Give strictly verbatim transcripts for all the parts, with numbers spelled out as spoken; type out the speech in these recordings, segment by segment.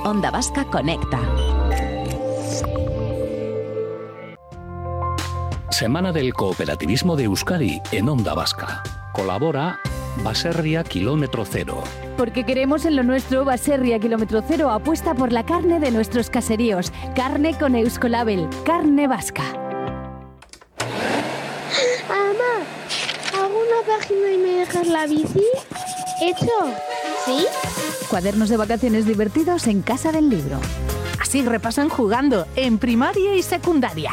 Onda Vasca Conecta. Semana del Cooperativismo de Euskadi en Onda Vasca. Colabora Baserria Kilómetro Cero. Porque queremos en lo nuestro, Baserria Kilómetro Cero apuesta por la carne de nuestros caseríos. Carne con Euskolabel, carne vasca. Mamá, ¿hago una página y me dejas la bici? ¿Hecho? ¿Sí? Cuadernos de vacaciones divertidos en Casa del Libro. Así repasan jugando en primaria y secundaria.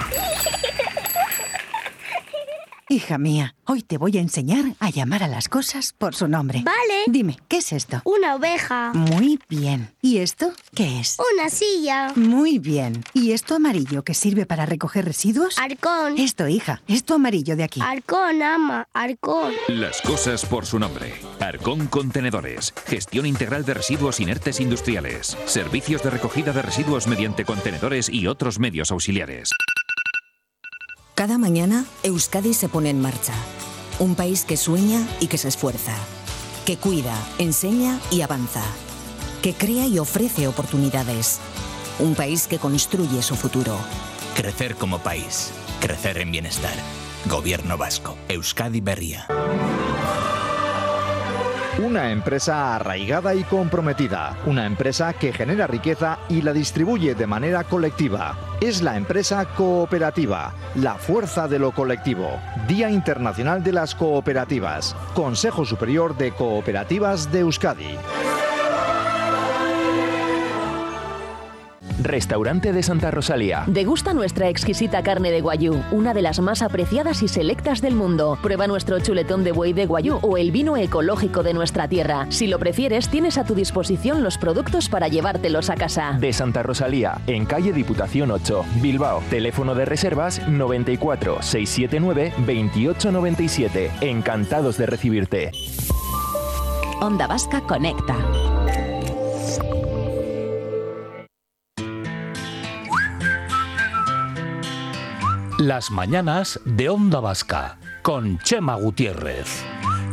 Hija mía, hoy te voy a enseñar a llamar a las cosas por su nombre. Vale. Dime, ¿qué es esto? Una oveja. Muy bien. ¿Y esto qué es? Una silla. Muy bien. ¿Y esto amarillo que sirve para recoger residuos? Arcón. Esto, hija, esto amarillo de aquí. Arcón, ama, Arcón. Las cosas por su nombre. Arcón Contenedores. Gestión integral de residuos inertes industriales. Servicios de recogida de residuos mediante contenedores y otros medios auxiliares. Cada mañana, Euskadi se pone en marcha. Un país que sueña y que se esfuerza. Que cuida, enseña y avanza. Que crea y ofrece oportunidades. Un país que construye su futuro. Crecer como país. Crecer en bienestar. Gobierno vasco. Euskadi Berria. Una empresa arraigada y comprometida. Una empresa que genera riqueza y la distribuye de manera colectiva. Es la empresa cooperativa, la fuerza de lo colectivo. Día Internacional de las Cooperativas. Consejo Superior de Cooperativas de Euskadi. Restaurante de Santa Rosalía. Degusta nuestra exquisita carne de guayú, una de las más apreciadas y selectas del mundo. Prueba nuestro chuletón de buey de guayú o el vino ecológico de nuestra tierra. Si lo prefieres, tienes a tu disposición los productos para llevártelos a casa. De Santa Rosalía, en calle Diputación ocho, Bilbao. Teléfono de reservas noventa y cuatro, seiscientos setenta y nueve, veintiocho noventa y siete. Encantados de recibirte. Onda Vasca Conecta. Las mañanas de Onda Vasca con Chema Gutiérrez.